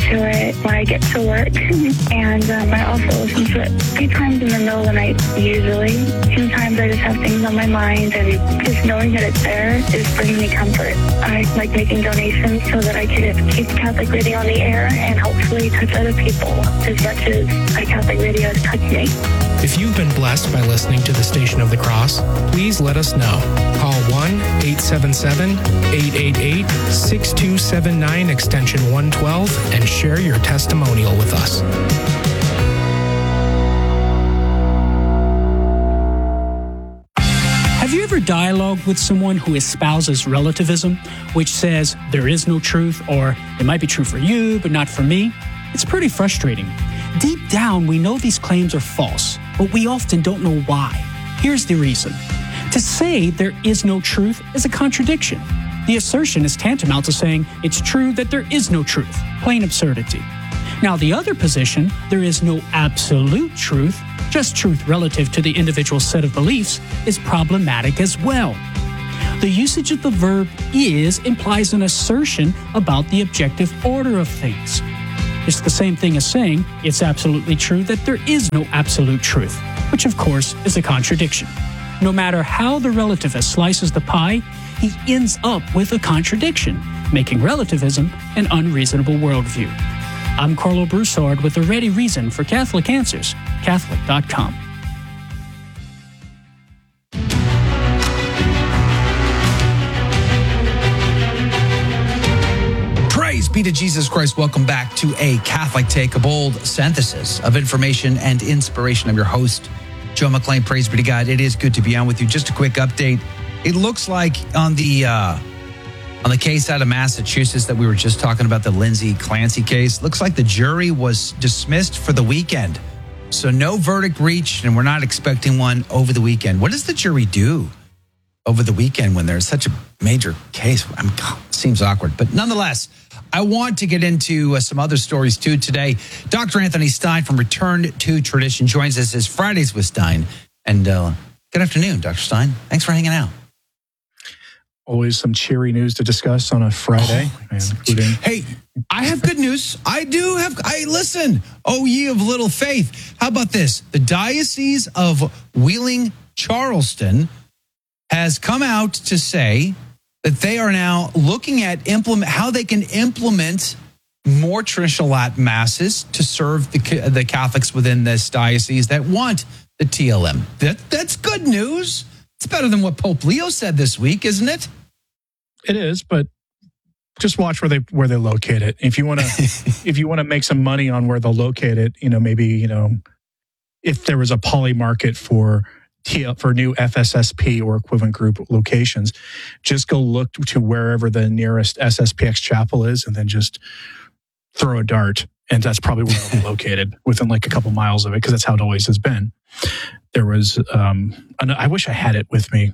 to it when I get to work. And I also listen to it a few times in the middle of the night, usually. Sometimes I just have things on my mind, and just knowing that it's there is bringing me comfort. I like making donations so that I can keep Catholic Radio on the air and hopefully touch other people as much as Catholic Radio has touched me. If you've been blessed by listening to the Station of the Cross, please let us know. Call 1-877-888-6279 extension 112 and share your testimonial with us. Have you ever dialogued with someone who espouses relativism, which says there is no truth, or it might be true for you, but not for me? It's pretty frustrating. Deep down, we know these claims are false, but we often don't know why. Here's the reason. To say there is no truth is a contradiction. The assertion is tantamount to saying it's true that there is no truth. Plain absurdity. Now, the other position, there is no absolute truth, just truth relative to the individual set of beliefs, is problematic as well. The usage of the verb is implies an assertion about the objective order of things. It's the same thing as saying it's absolutely true that there is no absolute truth, which of course is a contradiction. No matter how the relativist slices the pie, he ends up with a contradiction, making relativism an unreasonable worldview. I'm Carlo Broussard with a ready reason for Catholic Answers, Catholic.com. Praise be to Jesus Christ. Welcome back to A Catholic Take, a bold synthesis of information and inspiration. I'm your host, Joe McLean. Praise be to God. It is good to be on with you. Just a quick update. It looks like on the case out of Massachusetts that we were just talking about, the Lindsay Clancy case, looks like the jury was dismissed for the weekend. So no verdict reached, and we're not expecting one over the weekend. What does the jury do over the weekend when there's such a major case? It seems awkward, but nonetheless, I want to get into some other stories too today. Dr. Anthony Stein from Return to Tradition joins us as Fridays with Stein. And good afternoon, Dr. Stein. Thanks for hanging out. Always some cheery news to discuss on a Friday. Hey, I have good news. Listen, oh ye of little faith. How about this? The Diocese of Wheeling Charleston has come out to say that they are now looking at how they can implement more traditional Latin masses to serve the Catholics within this diocese that want the TLM. That's good news. It's better than what Pope Leo said this week, isn't it? It is, but just watch where they locate it. If you want to make some money on where they'll locate it, maybe if there was a poly market for new FSSP or equivalent group locations, just go look to wherever the nearest SSPX chapel is, and then just throw a dart, and that's probably where it'll be located, within like a couple miles of it, because that's how it always has been. There was, I wish I had it with me,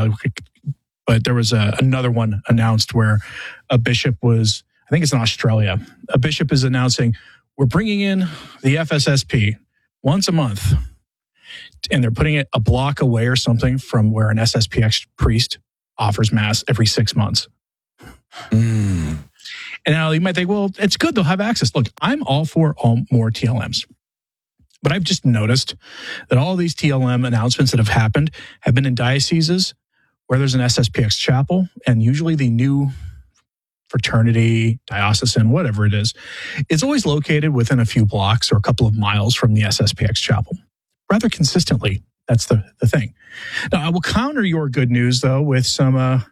but there was another one announced where a bishop was, I think it's in Australia, a bishop is announcing, we're bringing in the FSSP once a month, and they're putting it a block away or something from where an SSPX priest offers Mass every 6 months. And now you might think, well, it's good, they'll have access. Look, I'm all for more TLMs. But I've just noticed that all these TLM announcements that have happened have been in dioceses where there's an SSPX chapel, and usually the new fraternity, diocesan, whatever it is, it's always located within a few blocks or a couple of miles from the SSPX chapel. Rather consistently, that's the thing. Now, I will counter your good news, though, with some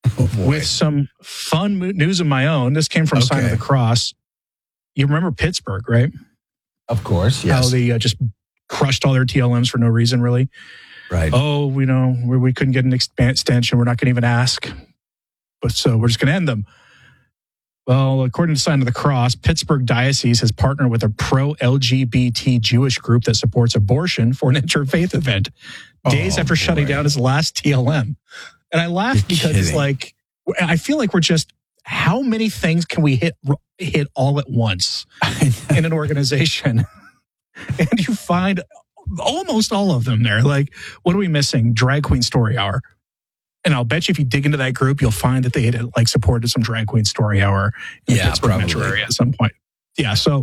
fun news of my own. This came from Sign of the Cross. You remember Pittsburgh, right? Of course, yes. How they just crushed all their TLMs for no reason, really. Right. Oh, we couldn't get an extension. We're not going to even ask. But so we're just going to end them. Well, according to Sign of the Cross, Pittsburgh Diocese has partnered with a pro-LGBT Jewish group that supports abortion for an interfaith event days after shutting down his last TLM. And I laugh because it's like, I feel like we're just, how many things can we hit all at once in an organization? And you find almost all of them there. Like, what are we missing? Drag Queen Story Hour. And I'll bet you if you dig into that group, you'll find that they had supported some Drag Queen Story Hour in the Pittsburgh metro area at some point. Yeah. So,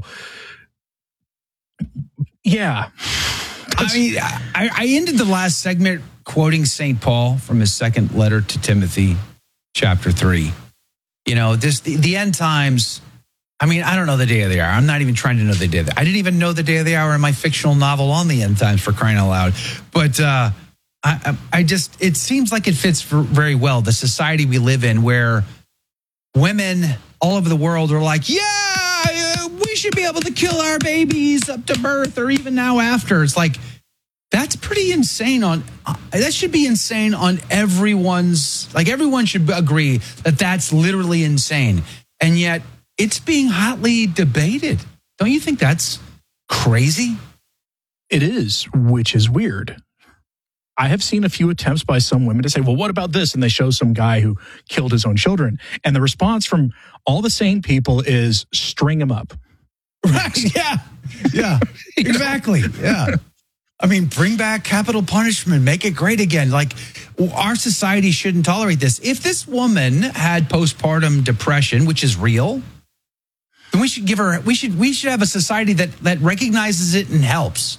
yeah. I mean, I ended the last segment quoting St. Paul from his second letter to Timothy, chapter 3. You know, the end times. I mean, I don't know the day of the hour. I'm not even trying to know the day of the hour. I didn't even know the day of the hour in my fictional novel on the end times, for crying out loud. But I just, it seems like it fits very well, the society we live in, where women all over the world are like, yeah, we should be able to kill our babies up to birth or even now after. It's like, that's pretty insane that should be insane on everyone's, like everyone should agree that that's literally insane. And yet it's being hotly debated. Don't you think that's crazy? It is, which is weird. I have seen a few attempts by some women to say, well, what about this? And they show some guy who killed his own children. And the response from all the sane people is string him up. Right. Yeah. Yeah. Exactly. Yeah. I mean, bring back capital punishment, make it great again. Like, our society shouldn't tolerate this. If this woman had postpartum depression, which is real, then we should give her, we should have a society that recognizes it and helps.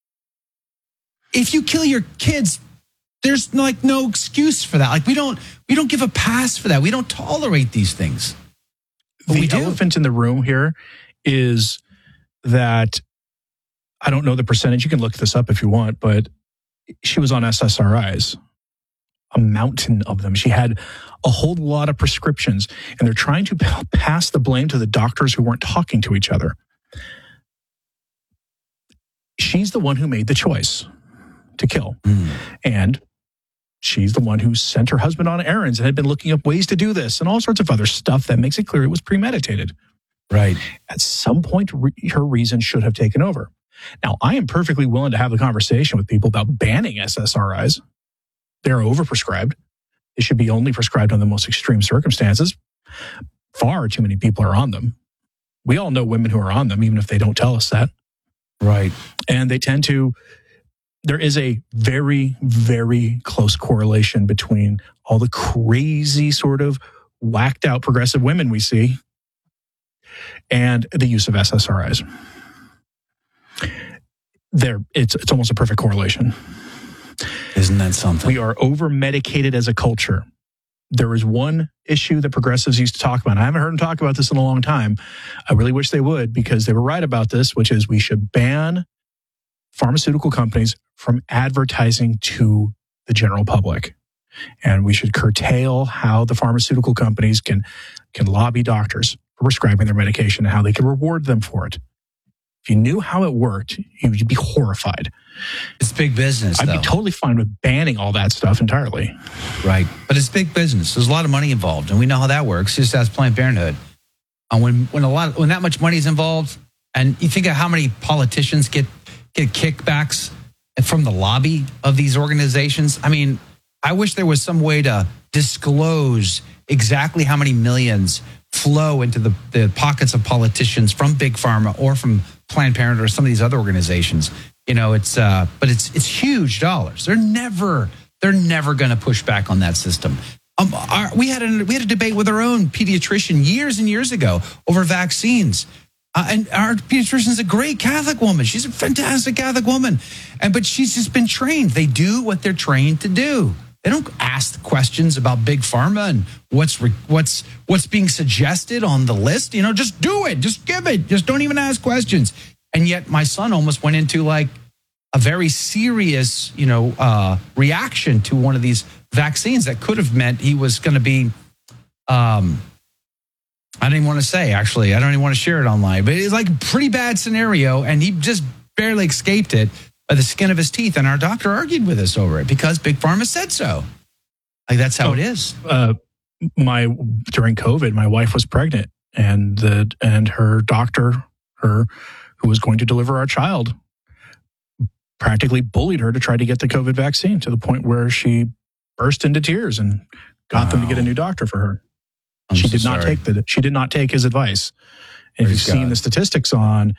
If you kill your kids, there's like no excuse for that. Like, we don't give a pass for that. We don't tolerate these things. But the elephant in the room here is that, I don't know the percentage. You can look this up if you want, but she was on SSRIs, a mountain of them. She had a whole lot of prescriptions, and they're trying to pass the blame to the doctors who weren't talking to each other. She's the one who made the choice to kill. And she's the one who sent her husband on errands and had been looking up ways to do this and all sorts of other stuff that makes it clear it was premeditated. Right. At some point, her reason should have taken over. Now, I am perfectly willing to have the conversation with people about banning SSRIs. They're overprescribed. They should be only prescribed on the most extreme circumstances. Far too many people are on them. We all know women who are on them, even if they don't tell us that. Right. And they tend to, there is a very, very close correlation between all the crazy sort of whacked out progressive women we see and the use of SSRIs. It's almost a perfect correlation. Isn't that something? We are over-medicated as a culture. There is one issue that progressives used to talk about. I haven't heard them talk about this in a long time. I really wish they would, because they were right about this, which is we should ban pharmaceutical companies from advertising to the general public. And we should curtail how the pharmaceutical companies can lobby doctors for prescribing their medication and how they can reward them for it. If you knew how it worked, you'd be horrified. It's big business, I'd be totally fine with banning all that stuff entirely. Right. But it's big business. There's a lot of money involved, and we know how that works. Just ask Planned Parenthood. When that much money is involved, and you think of how many politicians get kickbacks from the lobby of these organizations. I mean, I wish there was some way to disclose exactly how many millions flow into the pockets of politicians from Big Pharma or from Planned Parenthood or some of these other organizations. You know, but it's huge dollars. They're never going to push back on that system. We had a debate with our own pediatrician years and years ago over vaccines. And our pediatrician is a great Catholic woman. She's a fantastic Catholic woman. But she's just been trained. They do what they're trained to do. They don't ask questions about Big Pharma and what's being suggested on the list. You know, just do it. Just give it. Just don't even ask questions. And yet my son almost went into like a very serious, reaction to one of these vaccines that could have meant he was going to be, I don't even want to say, actually. I don't even want to share it online. But it's like a pretty bad scenario, and he just barely escaped it by the skin of his teeth. And our doctor argued with us over it because Big Pharma said so. Like, that's how it is. During COVID, my wife was pregnant, and her doctor, who was going to deliver our child, practically bullied her to try to get the COVID vaccine, to the point where she burst into tears and got them to get a new doctor for her. She did not take his advice. And if you've seen the statistics on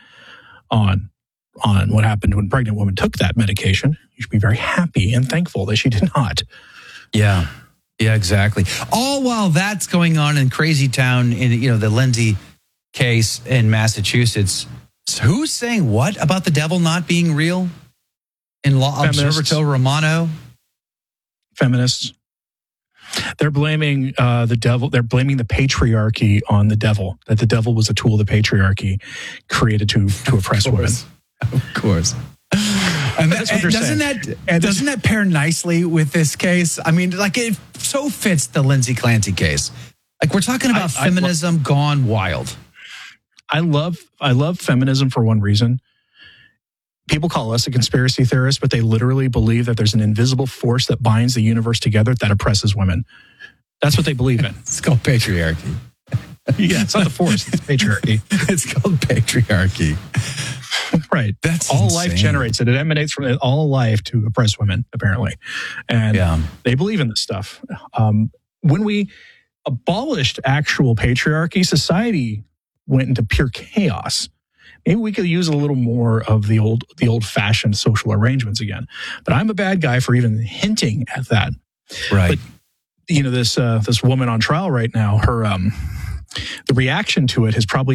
what happened when a pregnant woman took that medication, you should be very happy and thankful that she did not. Yeah. Yeah, exactly. All while that's going on in Crazy Town, in the Lindsay case in Massachusetts. Who's saying what about the devil not being real? In Law Observatorio Romano? Feminists. They're blaming the devil. They're blaming the patriarchy on the devil, that the devil was a tool of the patriarchy created to oppress women. Of course. And that's what they're doesn't that pair nicely with this case? I mean, like, it so fits the Lindsay Clancy case. Like, we're talking about feminism gone wild. I love feminism for one reason. People call us a conspiracy theorist, but they literally believe that there's an invisible force that binds the universe together that oppresses women. That's what they believe in. It's called patriarchy. Yeah, it's not the force, it's patriarchy. It's called patriarchy. Right. That's all insane. Life generates it. It emanates from all life to oppress women, apparently. And they believe in this stuff. When we abolished actual patriarchy, society went into pure chaos. Maybe we could use a little more of the old-fashioned social arrangements again. But I'm a bad guy for even hinting at that. Right. But this woman on trial right now, her the reaction to it has probably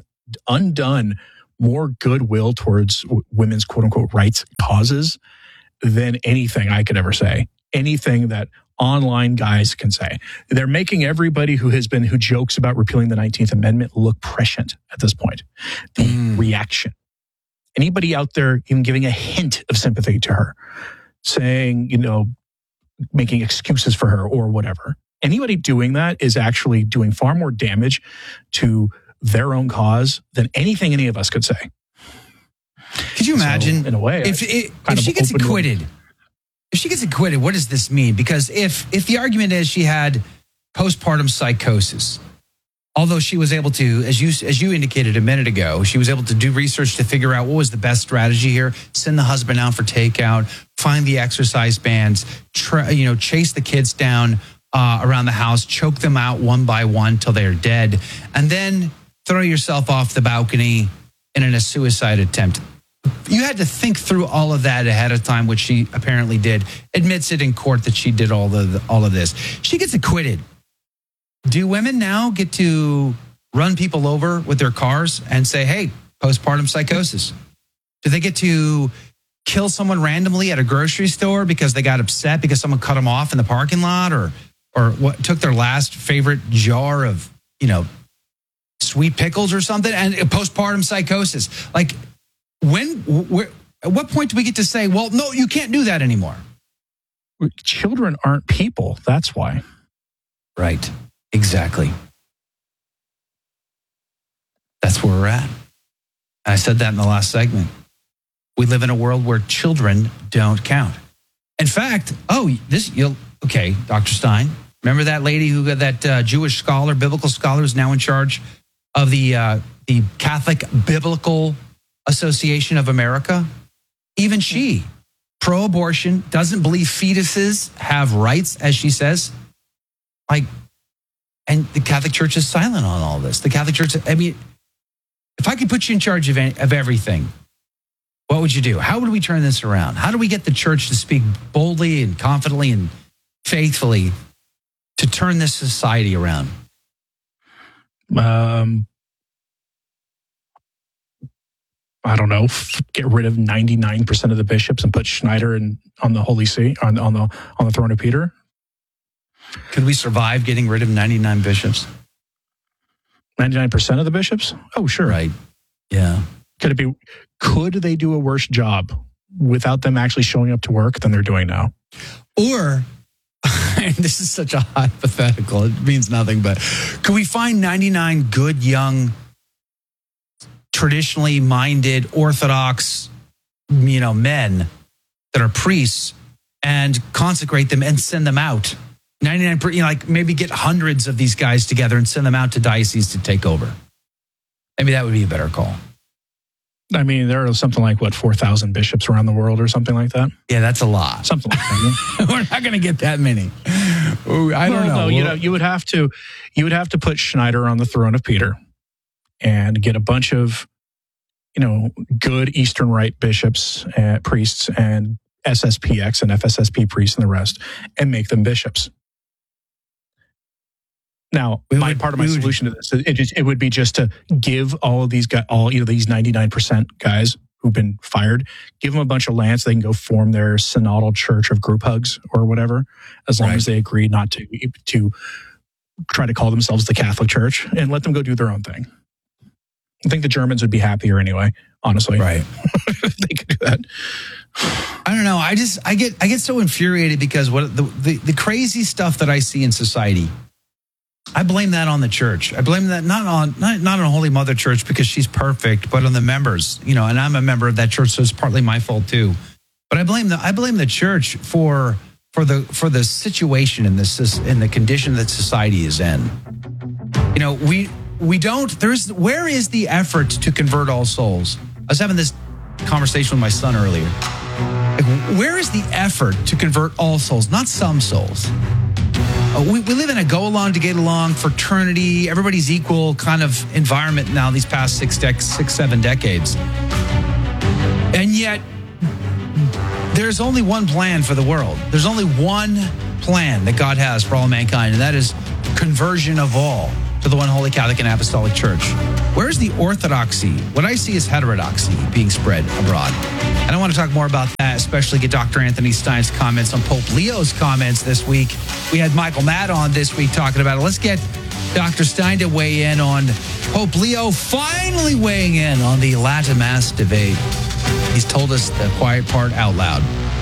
undone more goodwill towards women's quote-unquote rights causes than anything I could ever say. Anything that online guys can say. They're making everybody who jokes about repealing the 19th Amendment look prescient at this point. The reaction. Anybody out there even giving a hint of sympathy to her, saying, making excuses for her or whatever. Anybody doing that is actually doing far more damage to their own cause than anything any of us could say. Could you imagine, in a way, if she gets acquitted? If she gets acquitted, what does this mean? Because if the argument is she had postpartum psychosis, although she was able to, as you indicated a minute ago, she was able to do research to figure out what was the best strategy here, send the husband out for takeout, find the exercise bands, chase the kids down around the house, choke them out one by one till they're dead, and then throw yourself off the balcony in a suicide attempt. You had to think through all of that ahead of time, which she apparently did. Admits it in court that she did all of this. She gets acquitted. Do women now get to run people over with their cars and say, hey, postpartum psychosis? Do they get to kill someone randomly at a grocery store because they got upset because someone cut them off in the parking lot, or what took their last favorite jar of, sweet pickles or something, and postpartum psychosis? Like, at what point do we get to say, well, no, you can't do that anymore? Children aren't people. That's why. Right. Exactly. That's where we're at. I said that in the last segment. We live in a world where children don't count. In fact, Dr. Stein, remember that lady who got that Jewish scholar, biblical scholar, who's now in charge of the Catholic Biblical Association of America? Even she, pro-abortion, doesn't believe fetuses have rights, as she says. And the Catholic Church is silent on all this. The Catholic Church, if I could put you in charge of everything, what would you do? How would we turn this around? How do we get the church to speak boldly and confidently and faithfully to turn this society around? I don't know. Get rid of 99% of the bishops and put Schneider on the Holy See, on the throne of Peter. Could we survive getting rid of 99 bishops? 99% of the bishops? Oh, sure. Right. Yeah. Could they do a worse job without them actually showing up to work than they're doing now? Or, and this is such a hypothetical, it means nothing, but could we find 99 good, young, traditionally minded, Orthodox, men that are priests and consecrate them and send them out? 99, maybe get hundreds of these guys together and send them out to dioceses to take over. Maybe that would be a better call. I mean, there are something like 4,000 bishops around the world or something like that. Yeah, that's a lot. Something like that. We're not going to get that many. I don't know. No, you would have to put Schneider on the throne of Peter and get a bunch of, good Eastern Rite bishops, priests, and SSPX and FSSP priests and the rest, and make them bishops. Now, part of my solution to this, it would be just to give all of these guys, these 99% guys who've been fired, give them a bunch of land so they can go form their synodal church of group hugs or whatever, as long as they agree not to try to call themselves the Catholic Church, and let them go do their own thing. I think the Germans would be happier anyway, honestly. Right. They could do that. I don't know. I get so infuriated because what the crazy stuff that I see in society, I blame that on the church. I blame that not on Holy Mother Church because she's perfect, but on the members. And I'm a member of that church, so it's partly my fault too. But I blame the church for the situation in the condition that society is in. Where is the effort to convert all souls? I was having this conversation with my son earlier. Where is the effort to convert all souls, not some souls? We live in a go along to get along fraternity, everybody's equal kind of environment now these past 6-7 decades. And yet, there's only one plan for the world. There's only one plan that God has for all mankind, and that is conversion of all to the one Holy Catholic and Apostolic Church. Where's the orthodoxy? What I see is heterodoxy being spread abroad. And I want to talk more about that, especially get Dr. Anthony Stein's comments on Pope Leo's comments this week. We had Michael Matt on this week talking about it. Let's get Dr. Stein to weigh in on Pope Leo finally weighing in on the Latin Mass debate. He's told us the quiet part out loud.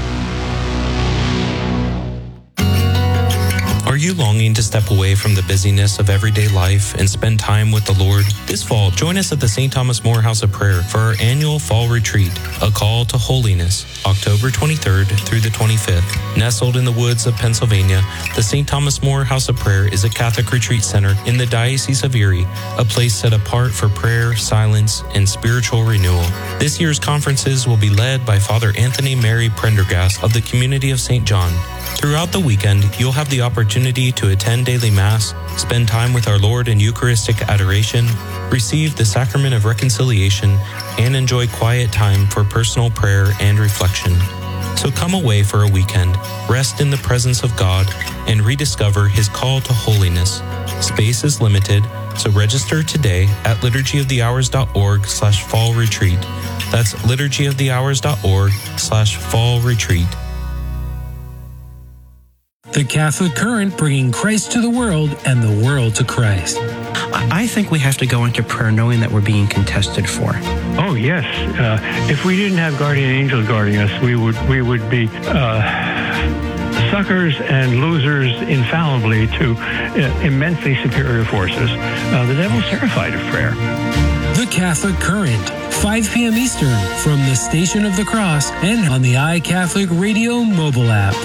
Are you longing to step away from the busyness of everyday life and spend time with the Lord? This fall, join us at the St. Thomas More House of Prayer for our annual fall retreat, A Call to Holiness, October 23rd through the 25th. Nestled in the woods of Pennsylvania, the St. Thomas More House of Prayer is a Catholic retreat center in the Diocese of Erie, a place set apart for prayer, silence, and spiritual renewal. This year's conferences will be led by Father Anthony Mary Prendergast of the Community of St. John. Throughout the weekend, you'll have the opportunity to attend daily Mass, spend time with our Lord in Eucharistic adoration, receive the Sacrament of Reconciliation, and enjoy quiet time for personal prayer and reflection. So come away for a weekend, rest in the presence of God, and rediscover His call to holiness. Space is limited, so register today at liturgyofthehours.org/fall retreat. That's liturgyofthehours.org/fall retreat. The Catholic Current, bringing Christ to the world and the world to Christ. I think we have to go into prayer knowing that we're being contested for. Oh, yes. If we didn't have guardian angels guarding us, we would be suckers and losers infallibly to immensely superior forces. The devil's terrified of prayer. The Catholic Current, 5 p.m. Eastern, from the Station of the Cross and on the iCatholic Radio mobile app.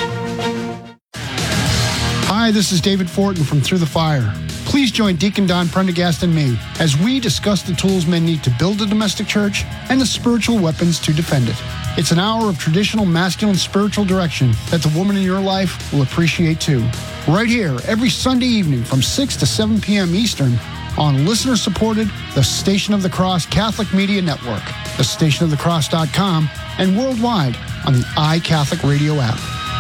Hi, this is David Fortin from Through the Fire. Please join Deacon Don Prendergast and me as we discuss the tools men need to build a domestic church and the spiritual weapons to defend it. It's an hour of traditional masculine spiritual direction that the woman in your life will appreciate too. Right here, every Sunday evening from 6 to 7 p.m. Eastern on listener-supported The Station of the Cross Catholic Media Network, thestationofthecross.com, and worldwide on the iCatholic Radio app.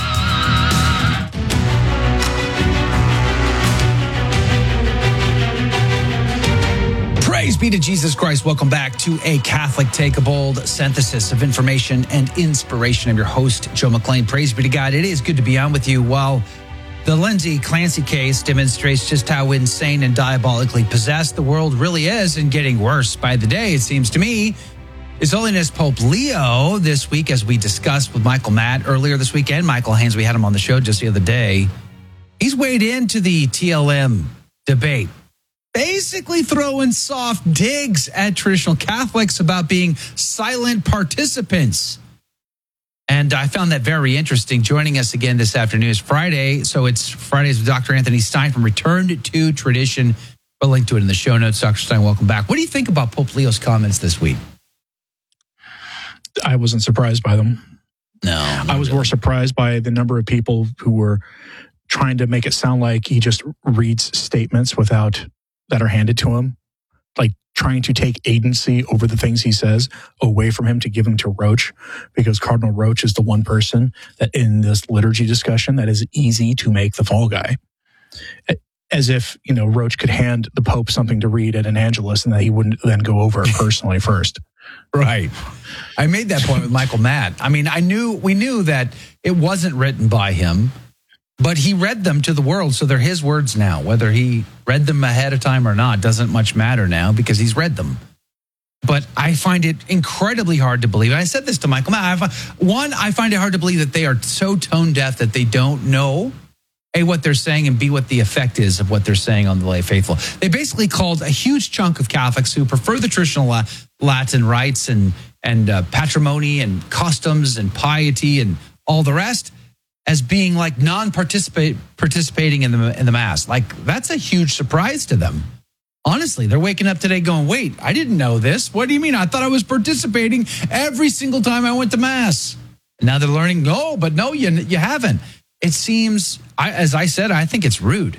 Praise be to Jesus Christ. Welcome back to A Catholic Take, a bold synthesis of information and inspiration. I'm your host, Joe McClain. Praise be to God. It is good to be on with you. While the Lindsay Clancy case demonstrates just how insane and diabolically possessed the world really is, and getting worse by the day, it seems to me, His Holiness Pope Leo this week, as we discussed with Michael Matt earlier this weekend. Michael Haynes, we had him on the show just the other day. He's weighed into the TLM debate, basically throwing soft digs at traditional Catholics about being silent participants. And I found that very interesting. Joining us again this afternoon is Friday. So it's Fridays with Dr. Anthony Stein from Return to Tradition. We'll link to it in the show notes. Dr. Stein, welcome back. What do you think about Pope Leo's comments this week? I wasn't surprised by them. No. I was more surprised by the number of people who were trying to make it sound like he just reads statements that are handed to him, like trying to take agency over the things he says away from him to give them to Roach, because Cardinal Roach is the one person that in this liturgy discussion that is easy to make the fall guy. as if, Roach could hand the Pope something to read at an Angelus and that he wouldn't then go over it personally first. Right. I made that point with Michael Matt. I mean, we knew that it wasn't written by him, but he read them to the world. So they're his words now. Whether he read them ahead of time or not doesn't much matter now because he's read them. But I find it incredibly hard to believe. And I said this to Michael Matt. I find it hard to believe that they are so tone deaf that they don't know A, what they're saying, and B, what the effect is of what they're saying on the lay faithful. They basically called a huge chunk of Catholics who prefer the traditional Latin rites and patrimony and customs and piety and all the rest as being like participating in the Mass. Like, that's a huge surprise to them. Honestly, they're waking up today going, wait, I didn't know this. What do you mean? I thought I was participating every single time I went to Mass. And now they're learning, no, you haven't. It seems, as I said, I think it's rude.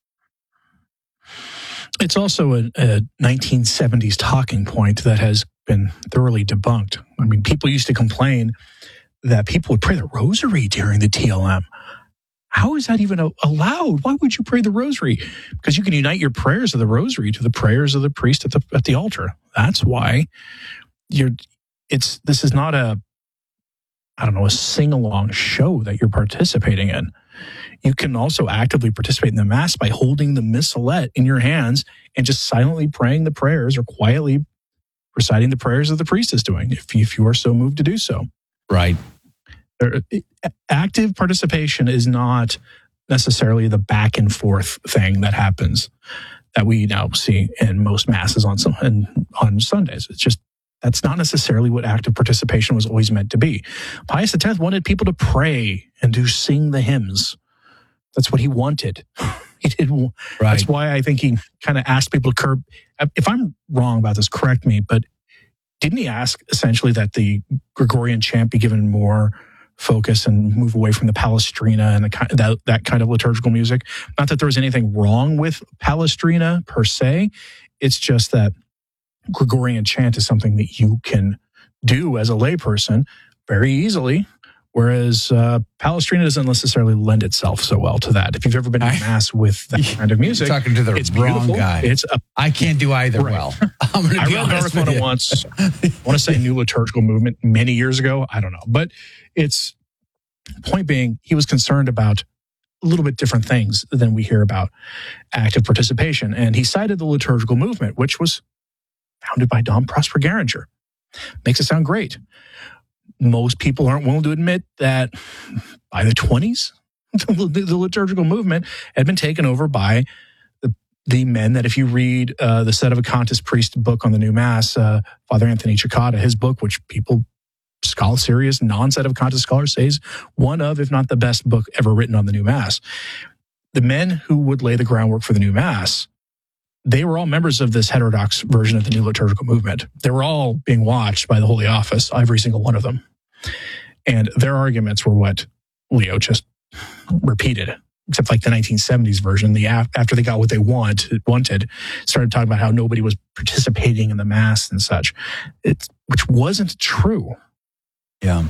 It's also a 1970s talking point that has been thoroughly debunked. I mean, people used to complain that people would pray the rosary during the TLM. How is that even allowed? Why would you pray the rosary? Because you can unite your prayers of the rosary to the prayers of the priest at the altar. That's why this is not a sing-along show that you're participating in. You can also actively participate in the Mass by holding the missalette in your hands and just silently praying the prayers or quietly reciting the prayers that the priest is doing, if you are so moved to do so. Right. Active participation is not necessarily the back and forth thing that happens that we now see in most Masses on Sundays. It's just, that's not necessarily what active participation was always meant to be. Pius X wanted people to pray and to sing the hymns. That's what he wanted. He did. Right. That's why I think he kind of asked people to curb. If I'm wrong about this, correct me, but didn't he ask essentially that the Gregorian chant be given more focus and move away from the Palestrina and that kind of liturgical music? Not that there was anything wrong with Palestrina per se. It's just that Gregorian chant is something that you can do as a layperson very easily, whereas Palestrina doesn't necessarily lend itself so well to that. If you've ever been to Mass with that kind of music, you're talking to the wrong guy. I can't do either well. I read an article on it once. I want to say New Liturgical Movement many years ago. I don't know. But it's, point being, he was concerned about a little bit different things than we hear about active participation. And he cited the Liturgical Movement, which was founded by Dom Prosper Garinger. Makes it sound great. Most people aren't willing to admit that by the 20s, the liturgical movement had been taken over by the men that, if you read the Sedevacantist priest book on the new Mass, Father Anthony Cicada, his book, which serious non-Sedevacantist scholars say is one of, if not the best book ever written on the new Mass. The men who would lay the groundwork for the new Mass, they were all members of this heterodox version of the new liturgical movement. They were all being watched by the Holy Office, every single one of them. And their arguments were what Leo just repeated, except like the 1970s version. After they got what they wanted, started talking about how nobody was participating in the Mass and such, which wasn't true. Yeah.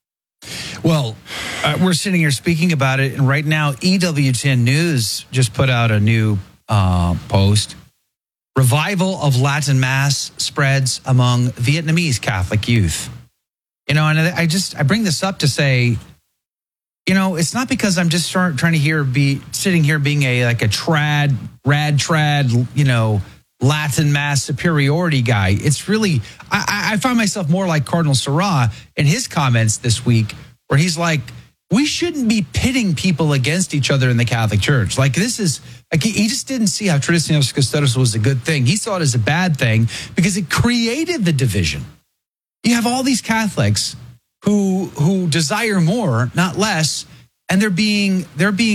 Well, we're sitting here speaking about it, and right now, EWTN News just put out a new post. Revival of Latin Mass spreads among Vietnamese Catholic youth. And I bring this up to say, it's not because I'm just trying to sitting here being a rad trad, Latin Mass superiority guy. It's really, I find myself more like Cardinal Sarah in his comments this week, where he's like, we shouldn't be pitting people against each other in the Catholic Church. Like, this is, he just didn't see how Traditionis Custodes was a good thing. He saw it as a bad thing because it created the division. You have all these Catholics who desire more, not less, and they're being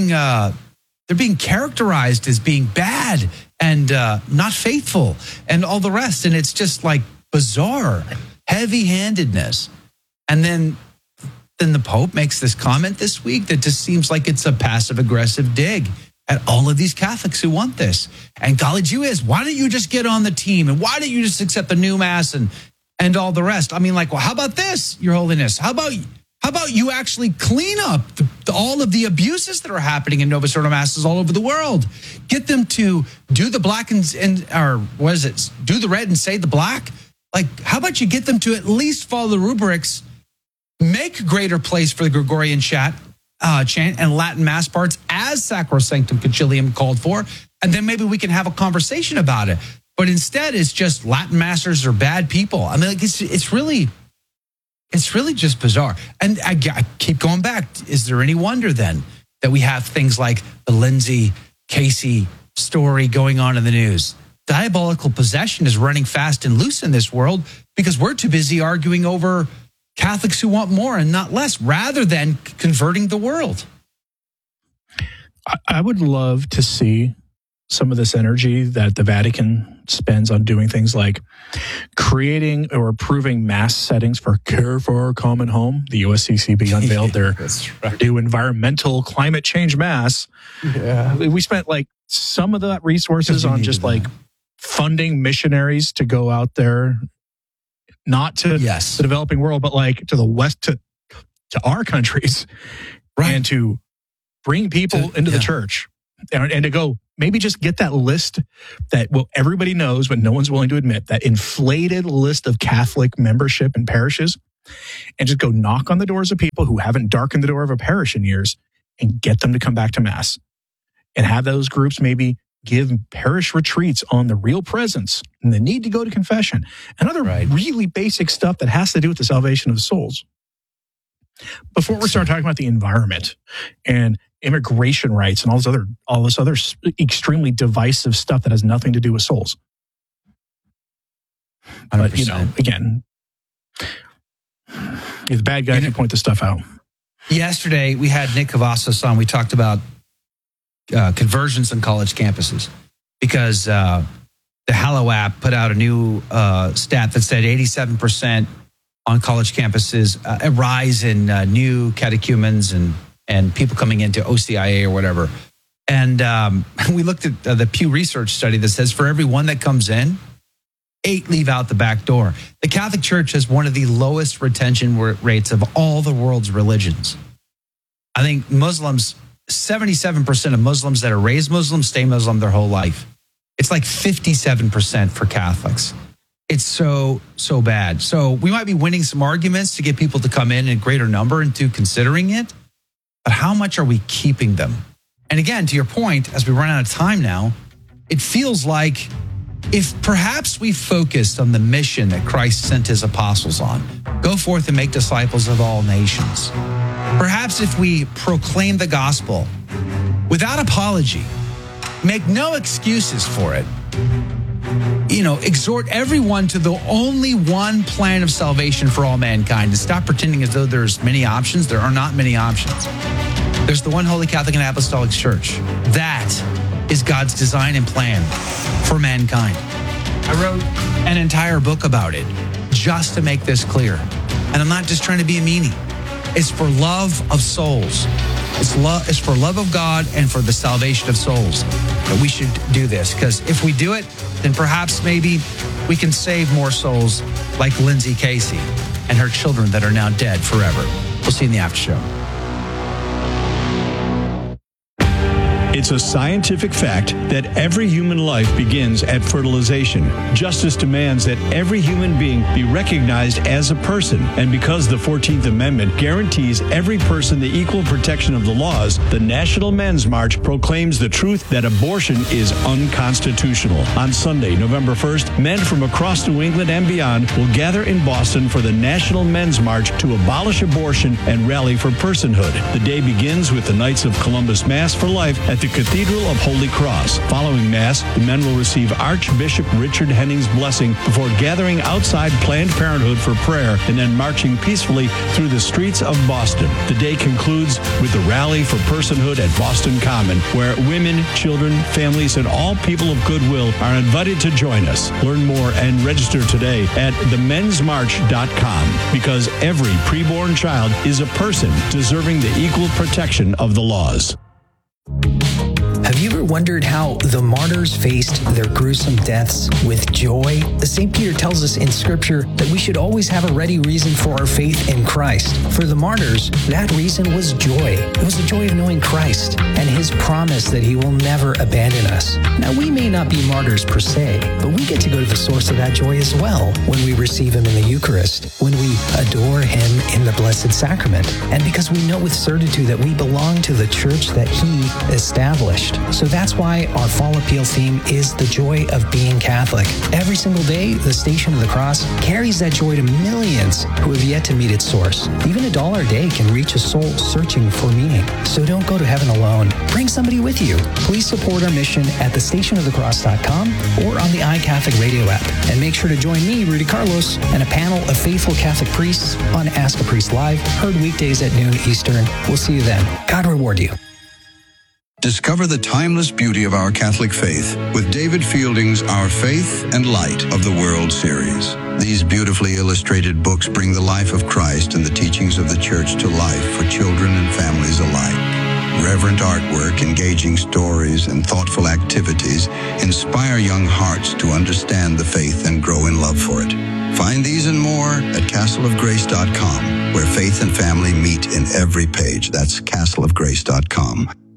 characterized as being bad and not faithful and all the rest. And it's just like bizarre, heavy-handedness. And then the Pope makes this comment this week that just seems like it's a passive-aggressive dig at all of these Catholics who want this. And golly gee whiz, why don't you just get on the team? And why don't you just accept the new Mass and all the rest? I mean, well, how about this, Your Holiness? How about How about you actually clean up all of the abuses that are happening in Novus Ordo masses all over the world? Get them to do the black and or what is it? Do the red and say the black. Like, how about you get them to at least follow the rubrics, make greater place for the Gregorian chant and Latin mass parts as Sacrosanctum Concilium called for, and then maybe we can have a conversation about it. But instead, it's just Latin masters are bad people. I mean, like, it's really just bizarre. And I keep going back. Is there any wonder then that we have things like the Lindsay Casey story going on in the news? Diabolical possession is running fast and loose in this world because we're too busy arguing over Catholics who want more and not less, rather than converting the world. I would love to see some of this energy that the Vatican spends on doing things like creating or approving mass settings for Care for Our Common Home. The USCCB unveiled their new environmental climate change mass. Yeah. We spent like some of that resources on just like funding missionaries to go out there, not to the developing world, but like to the West, to our countries, right, and to bring people into the church and to go maybe just get that list that everybody knows, but no one's willing to admit, that inflated list of Catholic membership in parishes, and just go knock on the doors of people who haven't darkened the door of a parish in years and get them to come back to Mass, and have those groups maybe give parish retreats on the real presence and the need to go to confession and other really basic stuff that has to do with the salvation of souls. Before we start talking about the environment and immigration rights and all this other extremely divisive stuff that has nothing to do with souls. 100%. But, again, you're the bad guy if you point this stuff out. Yesterday, we had Nick Cavazos on. We talked about conversions on college campuses because the Hallow app put out a new stat that said 87% on college campuses, a rise in new catechumens and people coming into OCIA or whatever. And we looked at the Pew Research study that says for every one that comes in, 8 leave out the back door. The Catholic Church has one of the lowest retention rates of all the world's religions. I think Muslims, 77% of Muslims that are raised Muslim stay Muslim their whole life. It's like 57% for Catholics. It's so bad. So we might be winning some arguments to get people to come in greater number into considering it, but how much are we keeping them? And again, to your point, as we run out of time now, it feels like if perhaps we focused on the mission that Christ sent his apostles on, go forth and make disciples of all nations. Perhaps if we proclaim the gospel without apology, make no excuses for it, exhort everyone to the only one plan of salvation for all mankind, and stop pretending as though there's many options. There are not many options. There's the one Holy Catholic and Apostolic Church. That is God's design and plan for mankind. I wrote an entire book about it just to make this clear. And I'm not just trying to be a meanie. It's for love of souls. It's for love of God and for the salvation of souls that we should do this. Because if we do it, then perhaps maybe we can save more souls like Lindsay Casey and her children that are now dead forever. We'll see you in the after show. It's a scientific fact that every human life begins at fertilization. Justice demands that every human being be recognized as a person. And because the 14th Amendment guarantees every person the equal protection of the laws, the National Men's March proclaims the truth that abortion is unconstitutional. On Sunday, November 1st, men from across New England and beyond will gather in Boston for the National Men's March to abolish abortion and rally for personhood. The day begins with the Knights of Columbus Mass for Life at the Cathedral of Holy Cross. Following Mass, the men will receive Archbishop Richard Henning's blessing before gathering outside Planned Parenthood for prayer and then marching peacefully through the streets of Boston. The day concludes with the Rally for Personhood at Boston Common, where women, children, families, and all people of goodwill are invited to join us. Learn more and register today at themensmarch.com, because every preborn child is a person deserving the equal protection of the laws. Have you ever wondered how the martyrs faced their gruesome deaths with joy? St. Peter tells us in Scripture that we should always have a ready reason for our faith in Christ. For the martyrs, that reason was joy. It was the joy of knowing Christ and His promise that He will never abandon us. Now, we may not be martyrs per se, but we get to go to the source of that joy as well when we receive Him in the Eucharist, when we adore Him in the Blessed Sacrament, and because we know with certitude that we belong to the church that He established. So that's why our fall appeal theme is the joy of being Catholic. Every single day, the Station of the Cross carries that joy to millions who have yet to meet its source. Even $1 a day can reach a soul searching for meaning. So don't go to heaven alone. Bring somebody with you. Please support our mission at thestationofthecross.com or on the iCatholic radio app. And make sure to join me, Rudy Carlos, and a panel of faithful Catholic priests on Ask a Priest Live, heard weekdays at noon Eastern. We'll see you then. God reward you. Discover the timeless beauty of our Catholic faith with David Fielding's Our Faith and Light of the World series. These beautifully illustrated books bring the life of Christ and the teachings of the Church to life for children and families alike. Reverent artwork, engaging stories, and thoughtful activities inspire young hearts to understand the faith and grow in love for it. Find these and more at castleofgrace.com, where faith and family meet in every page. That's castleofgrace.com.